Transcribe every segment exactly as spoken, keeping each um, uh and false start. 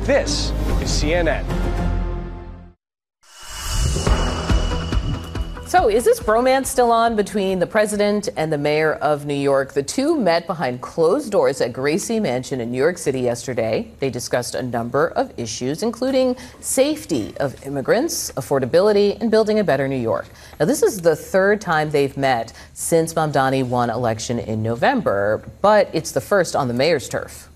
This is C N N. So is this bromance still on between the president and the mayor of New York? The two met behind closed doors at Gracie Mansion in New York City yesterday. They discussed a number of issues, including safety of immigrants, affordability, and building a better New York. Now, this is the third time they've met since Mamdani won election in November, but it's the first on the mayor's turf.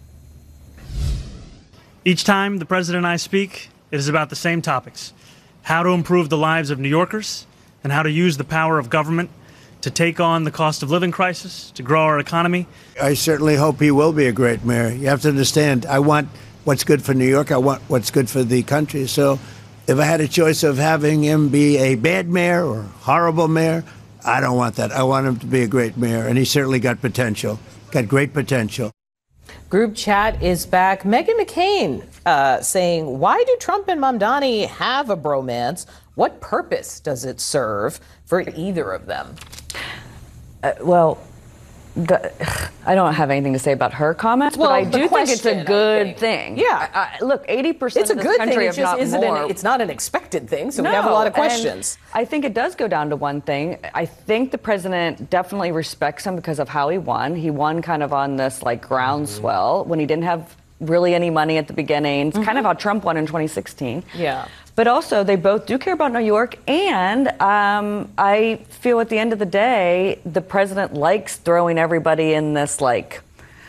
Each time the president and I speak, it is about the same topics: how to improve the lives of New Yorkers, and how to use the power of government to take on the cost of living crisis, to grow our economy. I certainly hope he will be a great mayor. You have to understand, I want what's good for New York. I want what's good for the country. So if I had a choice of having him be a bad mayor or horrible mayor, I don't want that. I want him to be a great mayor, and he certainly got potential, got great potential. Group chat is back. Meghan McCain uh, saying, why do Trump and Mamdani have a bromance? What purpose does it serve for either of them? Uh, well, the, I don't have anything to say about her comments, well, but I do think it's a good thing. Yeah. I, I, look, eighty percent it's a of good this country, thing. if It just not isn't more. An, it's not an expected thing, so no, we have a lot of questions. I think it does go down to one thing. I think the president definitely respects him because of how he won. He won kind of on this like groundswell when he didn't have really any money at the beginning. It's mm-hmm. kind of how Trump won in twenty sixteen. Yeah. But also, they both do care about New York, and um, I feel at the end of the day, the president likes throwing everybody in this, like,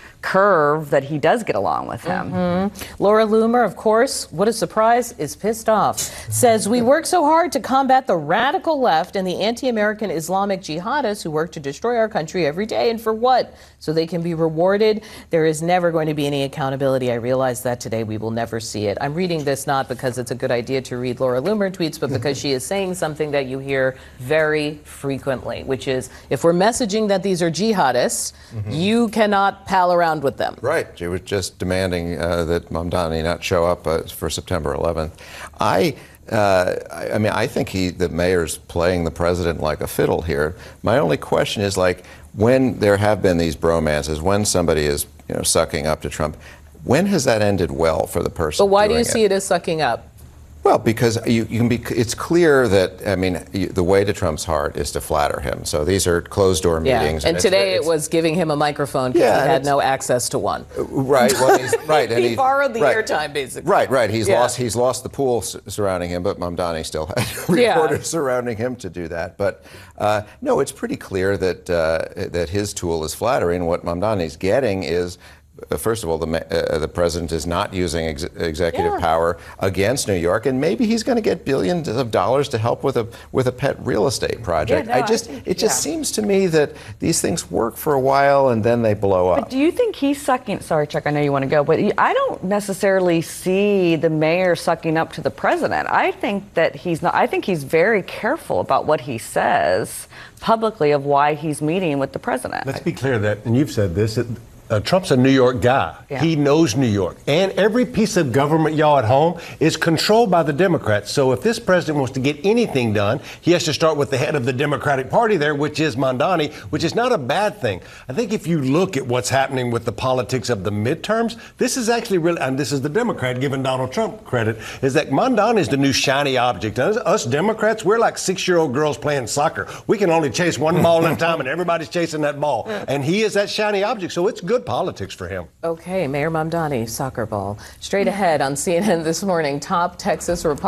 curve that he does get along with him. Mm-hmm. Laura Loomer, of course, what a surprise, is pissed off. Says, we work so hard to combat the radical left and the anti-American Islamic jihadists who work to destroy our country every day. And for what? So they can be rewarded? There is never going to be any accountability. I realize that today. We will never see it. I'm reading this not because it's a good idea to read Laura Loomer tweets, but because she is saying something that you hear very frequently, which is, if we're messaging that these are jihadists, mm-hmm. you cannot pal around with them. Right. She was just demanding uh, that Mamdani not show up uh, for September eleventh. I, uh, I, I mean, I think he, the mayor's playing the president like a fiddle here. My only question is, like, when there have been these bromances, when somebody is, you know, sucking up to Trump, when has that ended well for the person? But why do you it? see it as sucking up? Well, because you, you can be. It's clear that, I mean, you, the way to Trump's heart is to flatter him. So these are closed-door yeah. meetings. And, and today it's, it was giving him a microphone because yeah, he had no access to one. Right. Well, he's, right. And he he's, borrowed the right, airtime, basically. Right. Right. He's yeah. lost. He's lost the pool surrounding him, but Mamdani still had reporters yeah. surrounding him to do that. But uh, no, it's pretty clear that uh, that his tool is flattering. What Mamdani's getting is. Uh, first of all, the, uh, the president is not using ex- executive yeah. power against New York, and maybe he's going to get billions of dollars to help with a with a pet real estate project. Yeah, no, I just I think, it just yeah. seems to me that these things work for a while and then they blow up. But do you think he's sucking? Sorry, Chuck, I know you want to go, but I don't necessarily see the mayor sucking up to the president. I think that he's not. I think he's very careful about what he says publicly of why he's meeting with the president. Let's be clear that, and you've said this. It, Uh, Trump's a New York guy. Yeah. He knows New York. And every piece of government, y'all at home, is controlled by the Democrats. So if this president wants to get anything done, he has to start with the head of the Democratic Party there, which is Mamdani, which is not a bad thing. I think if you look at what's happening with the politics of the midterms, this is actually really, and this is the Democrat giving Donald Trump credit, is that Mamdani is the new shiny object. Us, us Democrats, we're like six-year-old girls playing soccer. We can only chase one ball at a time, and everybody's chasing that ball. And he is that shiny object, so it's good politics for him. Okay, Mayor Mamdani, soccer ball. Straight ahead on C N N this morning, top Texas Republican